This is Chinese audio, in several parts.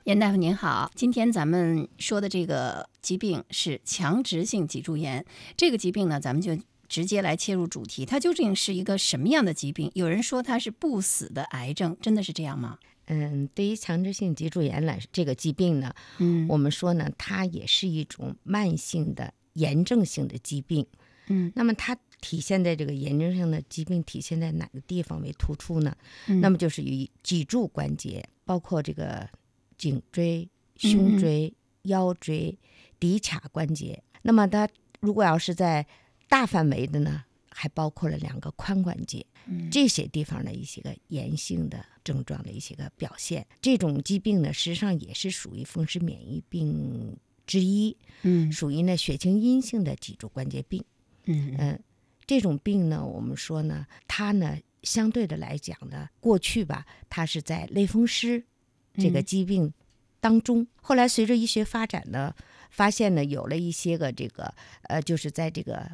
严大夫您好，今天咱们说的这个疾病是强直性脊柱炎。这个疾病呢，咱们就直接来切入主题，它究竟是一个什么样的疾病？有人说它是不死的癌症，真的是这样吗？ 对于强直性脊柱炎这个疾病呢，我们说呢，它也是一种慢性的炎症性的疾病。那么它体现在这个炎症性的疾病体现在哪个地方为突出呢？那么就是与脊柱关节，包括这个颈椎、胸椎、腰椎、骶髂关节。那么它如果要是在大范围的呢，还包括了2个髋关节，这些地方的一些个炎性的症状的一些个表现。这种疾病呢，实际上也是属于风湿免疫病之一，属于呢血清阴性的脊柱关节病。这种病呢，我们说呢，它呢相对的来讲呢，过去吧，它是在类风湿这个疾病当中，后来随着医学发展呢，发现呢有了一些个这个就是在这个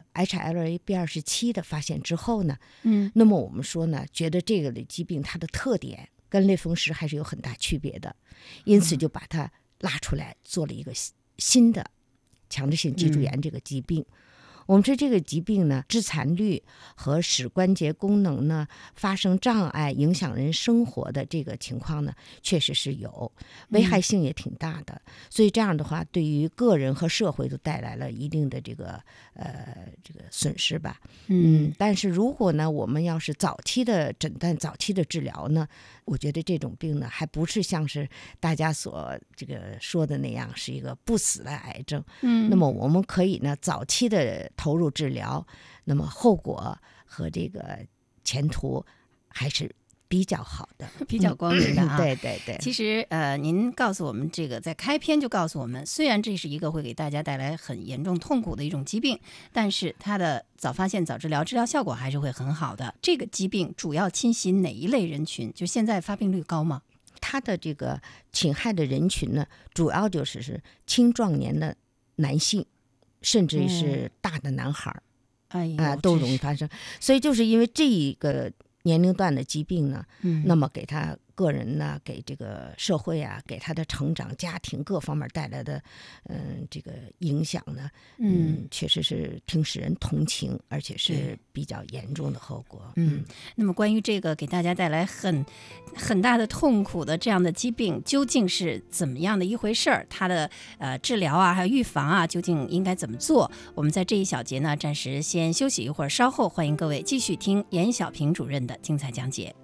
HLA-B27 的发现之后呢，那么我们说呢，觉得这个的疾病它的特点跟类风湿还是有很大区别的，因此就把它拉出来做了一个新的强直性脊柱炎这个疾病。我们说这个疾病呢，致残率和使关节功能呢发生障碍，影响人生活的这个情况呢，确实是有，危害性也挺大的。所以这样的话，对于个人和社会都带来了一定的这个损失吧。但是如果呢，我们要是早期的诊断、早期的治疗呢，我觉得这种病呢，还不是像是大家所这个说的那样是一个不死的癌症。那么我们可以呢，早期的投入治疗，那么后果和这个前途还是比较好的， 比较光明的啊。 对对对。 其实您告诉我们这个，在开篇就告诉我们，虽然这是一个会给大家带来很严重痛苦的一种疾病，但是它的早发现、早治疗，治疗效果还是会很好的。这个疾病主要侵袭哪一类人群？就现在发病率高吗？ 它的这个侵害的人群呢，主要就是青壮年的男性，甚至是大的男孩，都容易发生。所以就是因为这一个年龄段的疾病呢，那么给他个人呢，给这个社会啊，给他的成长、家庭各方面带来的这个影响呢，确实是挺使人同情，而且是比较严重的后果。 那么关于这个给大家带来很大的痛苦的这样的疾病，究竟是怎么样的一回事儿？它的治疗啊，还有预防啊，究竟应该怎么做？我们在这一小节呢，暂时先休息一会儿，稍后欢迎各位继续听严小平主任的精彩讲解。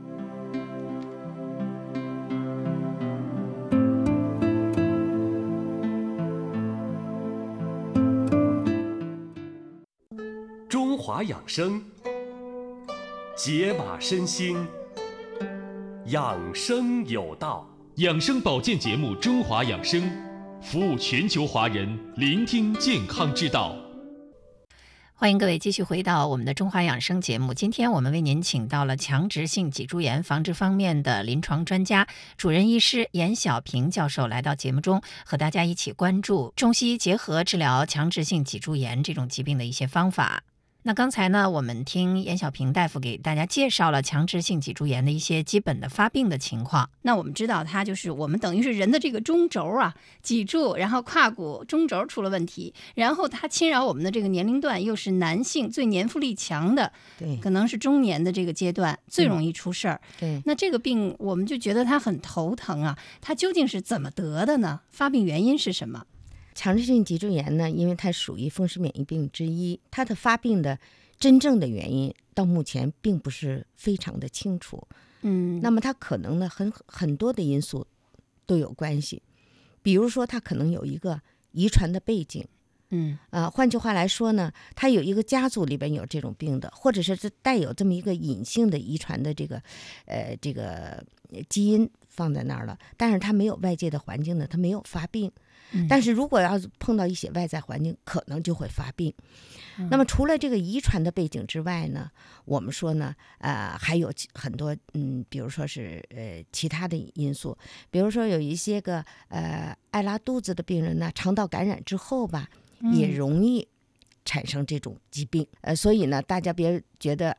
中华养生，解码身心，养生有道。 养生保健节目《中华养生》，服务全球华人，聆听健康之道。 欢迎各位继续回到我们的中华养生节目。今天我们为您请到了强直性脊柱炎防治方面的临床专家、主任医师严小平教授来到节目中，和大家一起关注中西医结合治疗强直性脊柱炎这种疾病的一些方法。那刚才呢，我们听严小平大夫给大家介绍了强直性脊柱炎的一些基本的发病的情况。那我们知道它就是我们等于是人的这个中轴啊，脊柱，然后胯骨中轴出了问题，然后它侵扰我们的这个年龄段又是男性最年富力强的， 对， 可能是中年的这个阶段最容易出事儿。 对， 那这个病我们就觉得它很头疼啊，它究竟是怎么得的呢？发病原因是什么？ 强直性脊柱炎呢，因为它属于风湿免疫病之一，它的发病的真正的原因到目前并不是非常的清楚。那么它可能呢很多的因素都有关系，比如说它可能有一个遗传的背景。换句话来说呢，它有一个家族里边有这种病的，或者是带有这么一个隐性的遗传的这个基因放在那儿了，但是它没有外界的环境呢，它没有发病。但是如果要是碰到一些外在环境，可能就会发病。那么除了这个遗传的背景之外呢，我们说呢，还有很多比如说是其他的因素，比如说有一些个爱拉肚子的病人呢，肠道感染之后吧，也容易产生这种疾病。所以呢，大家别觉得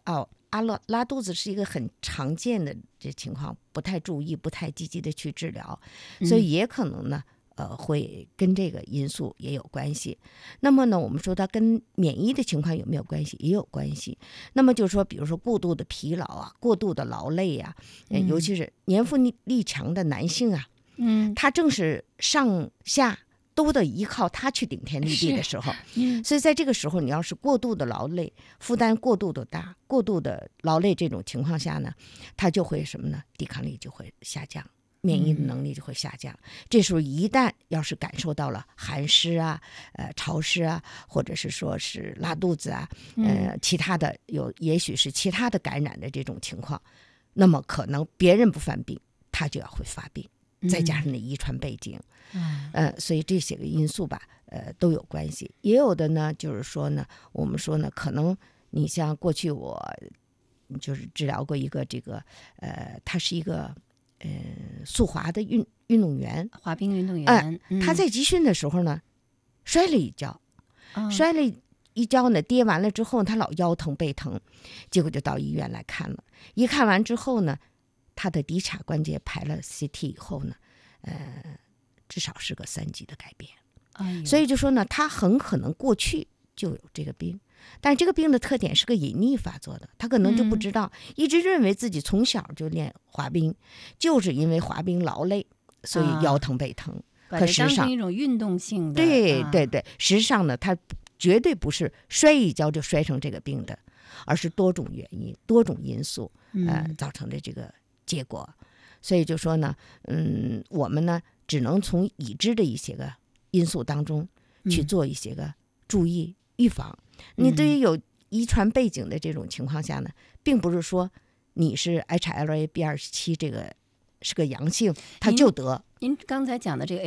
拉肚子是一个很常见的这情况，不太注意，不太积极的去治疗，所以也可能呢会跟这个因素也有关系。那么呢，我们说它跟免疫的情况有没有关系？也有关系。那么就是说，比如说过度的疲劳啊，过度的劳累啊，尤其是年富力强的男性啊，他正是上下都得依靠他去顶天立地的时候，所以在这个时候，你要是过度的劳累，负担过度的大，过度的劳累这种情况下呢，他就会什么呢？抵抗力就会下降。免疫的能力就会下降，这时候一旦要是感受到了寒湿啊、潮湿啊，或者是说是拉肚子啊，其他的也许是其他的感染的这种情况，那么可能别人不犯病，他就要会发病，再加上那遗传背景，所以这些个因素吧，都有关系。也有的呢，就是说呢，我们说呢，可能你像过去我就是治疗过一个这个，他是一个。速滑的运动员， 滑冰运动员， 他在集训的时候呢，摔了一跤，呢，跌完了之后，他老腰疼背疼，结果就到医院来看了。一看完之后呢，他的骶髂关节排了 CT 以后呢，至少是个3级的改变，所以就说呢，他很可能过去就有这个病。但这个病的特点是个隐匿发作的，他可能就不知道，一直认为自己从小就练滑冰，就是因为滑冰劳累，所以腰疼背疼。可实际上一种运动性的， 对，实际上呢，他绝对不是摔一跤就摔成这个病的，而是多种原因、多种因素造成的这个结果。所以就说呢，我们呢只能从已知的一些个因素当中去做一些个注意预防。你对于有遗传背景的这种情况下呢，并不是说你是 HLA-B27 这个是个阳性，他就得。 您刚才讲的这个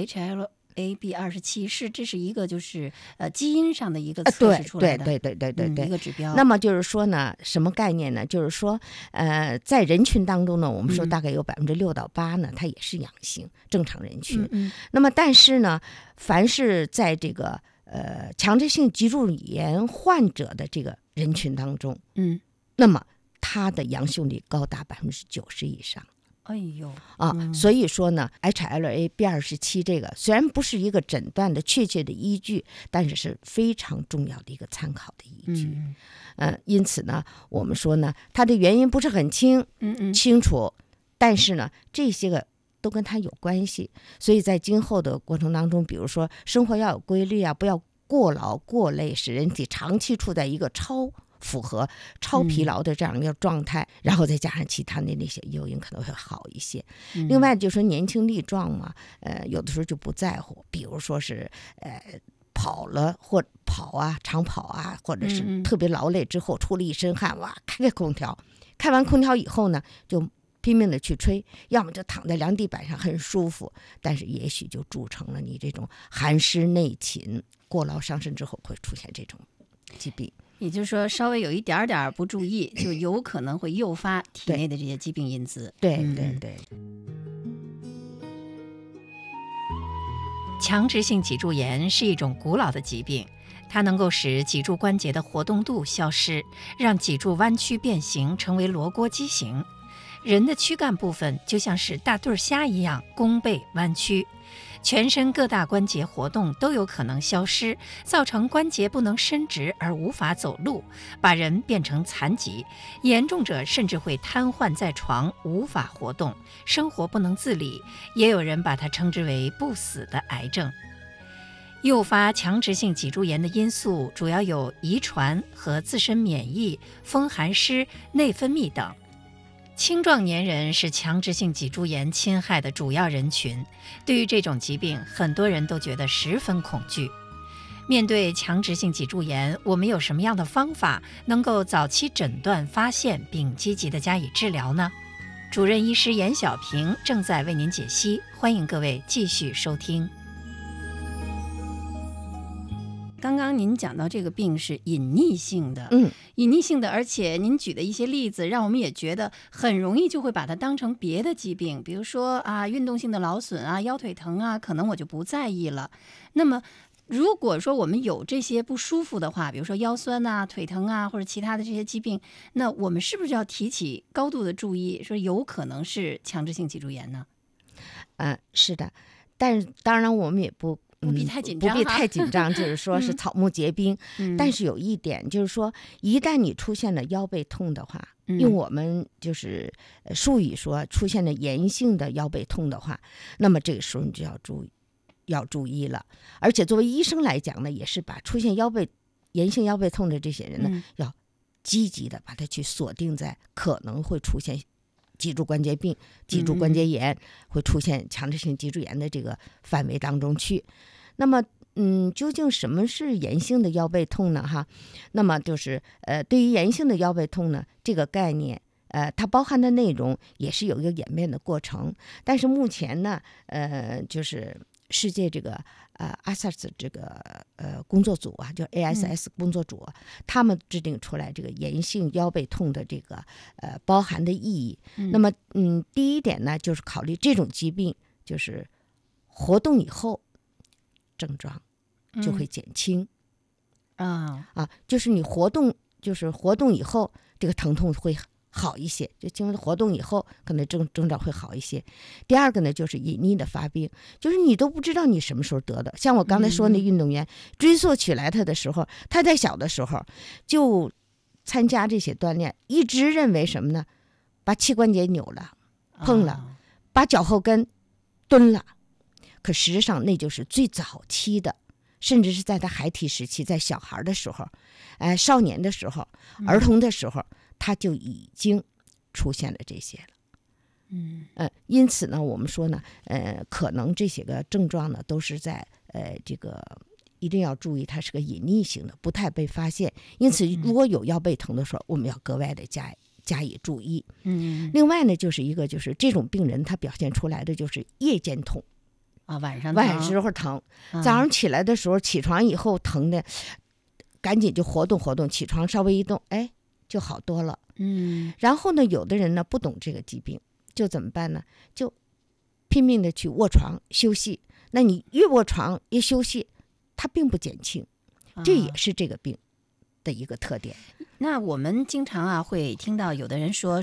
HLA-B27这是一个就是基因上的一个测试出来的， 对， 一个指标。 那么就是说呢，什么概念呢？就是说在人群当中呢，我们说大概有6%到8%呢，它也是阳性，正常人群。那么但是呢，凡是在这个强直性脊柱炎患者的这个人群当中，那么它的阳性率高达90%以上。 哎呦所以说呢 ，HLA-B27 这个虽然不是一个诊断的确切的依据，但是是非常重要的一个参考的依据。因此呢，我们说呢，它的原因不是很清楚，但是呢，这些个都跟它有关系。所以在今后的过程当中，比如说生活要有规律啊，不要过劳过累，使人体长期处在一个超符合超疲劳的这样一个状态，然后再加上其他的那些诱因可能会好一些。另外就是说年轻力壮嘛，有的时候就不在乎，比如说是跑了或长跑啊，或者是特别劳累之后出了一身汗，哇，开空调，开完空调以后呢，就拼命的去吹，要么就躺在凉地板上很舒服，但是也许就铸成了你这种寒湿内侵、过劳伤身之后会出现这种疾病。 也就是说，稍微有一点点不注意，就有可能会诱发体内的这些疾病因子。 对。 强直性脊柱炎是一种古老的疾病，它能够使脊柱关节的活动度消失，让脊柱弯曲变形，成为罗锅畸形。人的躯干部分就像是大对虾一样弓背弯曲，全身各大关节活动都有可能消失，造成关节不能伸直而无法走路，把人变成残疾，严重者甚至会瘫痪在床，无法活动，生活不能自理，也有人把它称之为不死的癌症。诱发强直性脊柱炎的因素主要有遗传和自身免疫、风寒湿、内分泌等。青壮年人是强直性脊柱炎侵害的主要人群，对于这种疾病，很多人都觉得十分恐惧。面对强直性脊柱炎，我们有什么样的方法能够早期诊断发现并积极地加以治疗呢？主任医师严小平正在为您解析，欢迎各位继续收听。刚刚您讲到这个病是隐匿性的，隐匿性的，而且您举的一些例子，让我们也觉得很容易就会把它当成别的疾病，比如说运动性的劳损啊、腰腿疼啊，可能我就不在意了。那么如果说我们有这些不舒服的话，比如说腰酸啊、腿疼啊，或者其他的这些疾病，那我们是不是要提起高度的注意，说有可能是强直性脊柱炎呢？ 是的，但是当然我们也不必太紧张， 不必太紧张，就是说是草木皆兵。但是有一点就是说，一旦你出现了腰背痛的话，用我们就是术语说出现了炎性的腰背痛的话，那么这个时候你就要注意了。而且作为医生来讲呢，也是把出现炎性腰背痛的这些人呢，要积极的把它去锁定在可能会出现脊柱关节病、脊柱关节炎，会出现强直性脊柱炎的这个范围当中去。那么究竟什么是炎性的腰背痛呢？那么就是对于炎性的腰背痛呢，这个概念它包含的内容也是有一个演变的过程。但是目前呢就是世界这个ASAS 这个工作组就 ASS 工作组，他们制定出来这个炎性腰背痛的这个包含的意义。那么第一点呢，就是考虑这种疾病就是活动以后症状就会减轻。就是你活动以后，这个疼痛会好一些，就经过活动以后，可能症状会好一些。第二个呢，就是隐匿的发病，就是你都不知道你什么时候得的。像我刚才说那运动员，追溯起来他的时候，他在小的时候就参加这些锻炼，一直认为什么呢？把膝关节扭了、碰了，把脚后跟蹲了。可实际上那就是最早期的，甚至是在他孩提时期，在小孩的时候，少年的时候、儿童的时候，他就已经出现了这些了。因此呢，我们说呢，可能这些个症状呢，都是在这个一定要注意，它是个隐匿性的，不太被发现。因此，如果有腰背疼的时候，我们要格外的加以注意。另外呢，就是这种病人他表现出来的就是夜间痛。晚上时候疼，早上起来的时候，起床以后疼的，赶紧就活动活动，起床稍微一动，就好多了。然后呢，有的人呢不懂这个疾病，就怎么办呢？就拼命的去卧床休息。那你越卧床越休息，它并不减轻，这也是这个病的一个特点。 那我们经常会听到有的人说